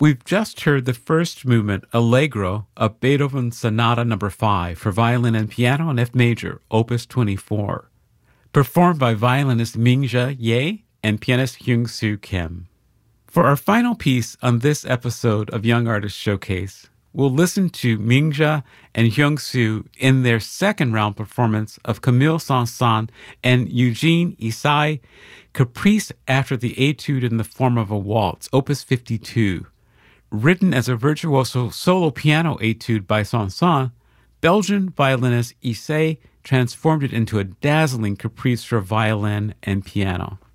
We've just heard the first movement, Allegro, of Beethoven's Sonata No. 5 for violin and piano in F major, Opus 24, performed by violinist Ming-Ja Ye and pianist Hyung-Soo Kim. For our final piece on this episode of Young Artist Showcase, we'll listen to Ming-Ja and Hyung-Soo in their second round performance of Camille Saint-Saëns and Eugene Issai, Caprice after the Etude in the Form of a Waltz, Opus 52. Written as a virtuoso solo piano etude by Saint-Saëns, Belgian violinist Issai transformed it into a dazzling caprice for violin and piano.